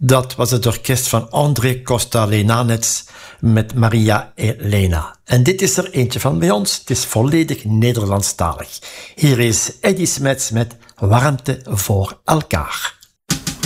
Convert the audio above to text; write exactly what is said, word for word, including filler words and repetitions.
Dat was het orkest van André Costa-Lenanets met Maria Elena. En dit is er eentje van bij ons. Het is volledig Nederlandstalig. Hier is Eddie Smets met Warmte voor elkaar.